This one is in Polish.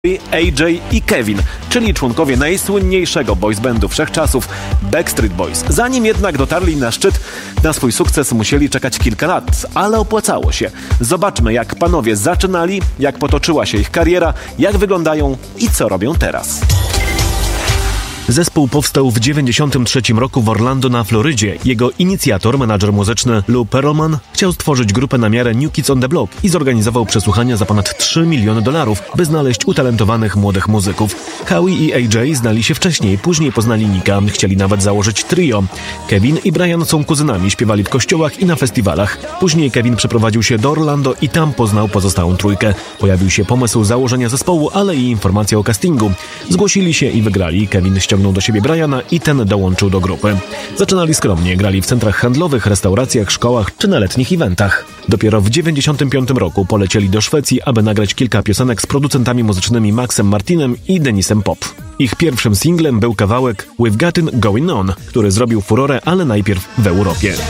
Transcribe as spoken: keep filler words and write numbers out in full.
A J i Kevin, czyli członkowie najsłynniejszego boys bandu wszechczasów Backstreet Boys. Zanim jednak dotarli na szczyt, na swój sukces musieli czekać kilka lat, ale opłacało się. Zobaczmy, jak panowie zaczynali, jak potoczyła się ich kariera, jak wyglądają i co robią teraz. Zespół powstał w dziewięćdziesiątym trzecim roku w Orlando na Florydzie. Jego inicjator, menadżer muzyczny Lou Pearlman, chciał stworzyć grupę na miarę New Kids on the Block i zorganizował przesłuchania za ponad trzy miliony dolarów, by znaleźć utalentowanych młodych muzyków. Howie i A J znali się wcześniej, później poznali Nicka, chcieli nawet założyć trio. Kevin i Brian są kuzynami, śpiewali w kościołach i na festiwalach. Później Kevin przeprowadził się do Orlando i tam poznał pozostałą trójkę. Pojawił się pomysł założenia zespołu, ale i informacja o castingu. Zgłosili się i wygrali. Kevin ściągnął do siebie Briana i ten dołączył do grupy. Zaczynali skromnie, grali w centrach handlowych, restauracjach, szkołach czy na letnich eventach. Dopiero w dziewięćdziesiątym piątym roku polecieli do Szwecji, aby nagrać kilka piosenek z producentami muzycznymi Maxem Martinem i Denisem Pop. Ich pierwszym singlem był kawałek We've Got It Going On, który zrobił furorę, ale najpierw w Europie.